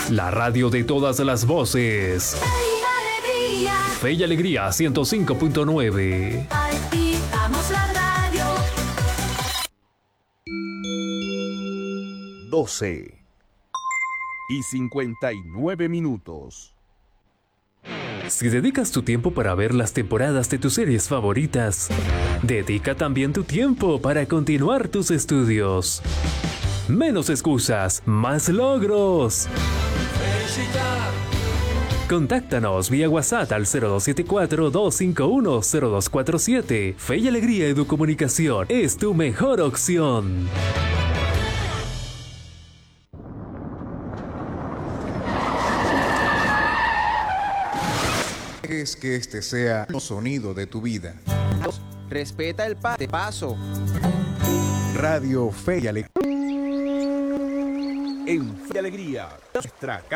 La radio de todas las voces. Fe y Alegría 105.9. Activamos la radio. 12:59. Si dedicas tu tiempo para ver las temporadas de tus series favoritas, dedica también tu tiempo para continuar tus estudios. Menos excusas, más logros. Contáctanos vía WhatsApp al 0274-251-0247. Fe y Alegría Educomunicación es tu mejor opción. Es que este sea el sonido de tu vida. Respeta el paso. Radio Fe y Alegría. En Fe y Alegría, nuestra casa.